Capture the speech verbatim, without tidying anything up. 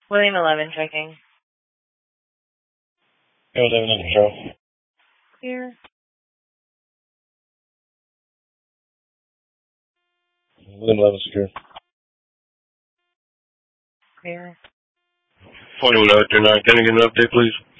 William eleven checking. William eleven under control. Here. William eleven secure. Here. William nine through nine, can I get an update, please?